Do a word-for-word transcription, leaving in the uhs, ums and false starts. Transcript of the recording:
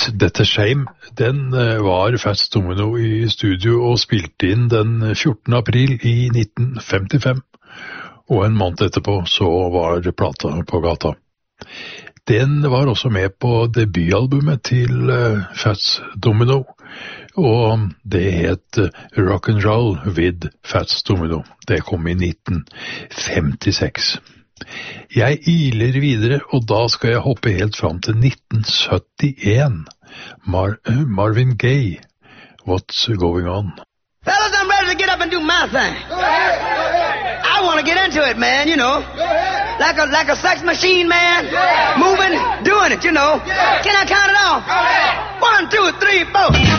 Ain't That a Shame, den var Fats Domino i studio og spilte inn den fjortende april i nitten femtifem. Og en måned etterpå så var plata på gata. Den var også med på debutalbumet til uh, Fats Domino, og det het Rock'n'Roll with Fats Domino. Det kom i nitten femtiseks. Jeg iler videre, og da skal jeg hoppe helt fram til nitten syttien. Mar- uh, Marvin Gaye, What's Going On? Fellas, I'm ready to get up and do my thing. Go ahead, go ahead. I want to get into it, man, you know. Like a like a sex machine, man. Yeah. Moving, doing it, you know. Yeah. Can I count it off? Go ahead. One, two, three, four.